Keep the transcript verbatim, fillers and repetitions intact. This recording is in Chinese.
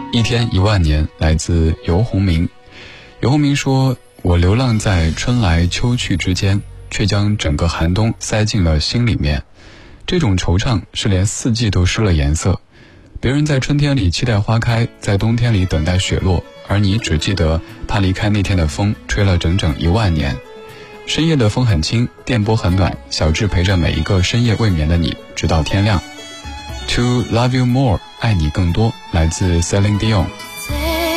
一天一万年，来自游鸿明。游鸿明说，我流浪在春来秋去之间，却将整个寒冬塞进了心里面。这种惆怅是连四季都失了颜色。别人在春天里期待花开，在冬天里等待雪落，而你只记得他离开那天的风吹了整整一万年。深夜的风很轻，电波很暖，小智陪着每一个深夜未眠的你，直到天亮。To love you more， 爱你更多，来自 Celine Dion。